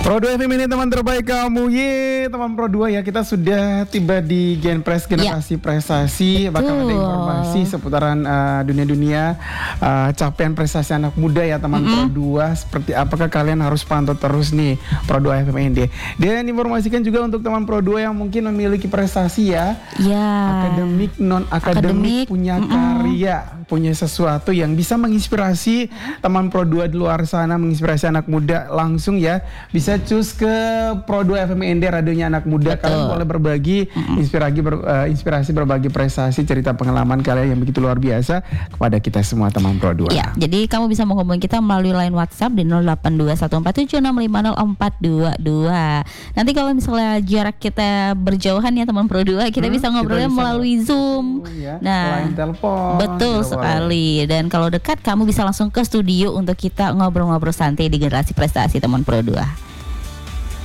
Pro 2 FM ini teman terbaik kamu. Teman Pro 2 ya, kita sudah tiba di Genpres Generasi Prestasi. Bakal ada informasi seputaran dunia-dunia capaian prestasi anak muda ya teman Pro 2. Seperti apakah kalian harus pantau terus nih Pro 2 FM ini. Dan informasikan juga untuk teman Pro 2 yang mungkin memiliki prestasi ya. Akademik, non akademik, punya karya, punya sesuatu yang bisa menginspirasi teman Pro 2 di luar sana, menginspirasi anak muda, langsung ya bisa cus ke Pro 2 FMND, radionya anak muda. Kalian boleh berbagi inspirasi berbagi prestasi, cerita pengalaman kalian yang begitu luar biasa kepada kita semua teman Pro 2. Ya, jadi kamu bisa menghubungi kita melalui line WhatsApp di 082147650642. Nanti kalau misalnya jarak kita berjauhan ya teman Pro 2, kita bisa ngobrolnya melalui Zoom. Nah, line telepon. Betul sekali. Dan kalau dekat kamu bisa langsung ke studio untuk kita ngobrol-ngobrol santai di Generasi Prestasi teman Pro 2.